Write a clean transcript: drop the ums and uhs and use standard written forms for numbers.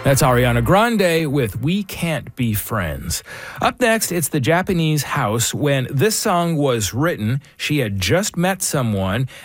That's Ariana Grande with We Can't Be Friends. Up next, it's the Japanese house. When this song was written, she had just met someone